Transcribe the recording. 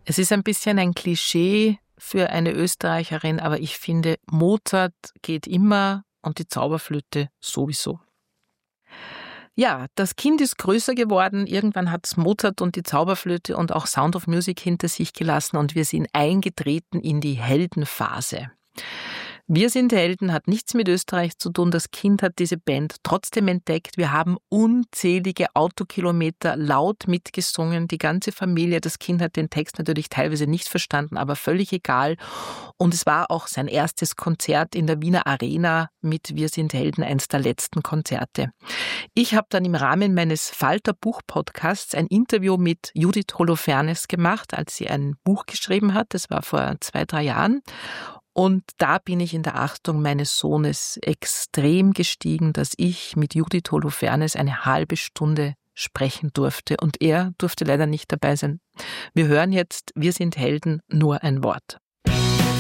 Es ist ein bisschen ein Klischee für eine Österreicherin, aber ich finde, Mozart geht immer und die Zauberflöte sowieso. Ja, das Kind ist größer geworden. Irgendwann hat es Mozart und die Zauberflöte und auch Sound of Music hinter sich gelassen und wir sind eingetreten in die Heldenphase. Wir sind Helden hat nichts mit Österreich zu tun. Das Kind hat diese Band trotzdem entdeckt. Wir haben unzählige Autokilometer laut mitgesungen, die ganze Familie. Das Kind hat den Text natürlich teilweise nicht verstanden, aber völlig egal. Und es war auch sein erstes Konzert in der Wiener Arena mit Wir sind Helden, eins der letzten Konzerte. Ich habe dann im Rahmen meines Falter-Buch-Podcasts ein Interview mit Judith Holofernes gemacht, als sie ein Buch geschrieben hat. Das war vor 2-3 Jahren. Und da bin ich in der Achtung meines Sohnes extrem gestiegen, dass ich mit Judith Holofernes eine halbe Stunde sprechen durfte. Und er durfte leider nicht dabei sein. Wir hören jetzt Wir sind Helden, nur ein Wort.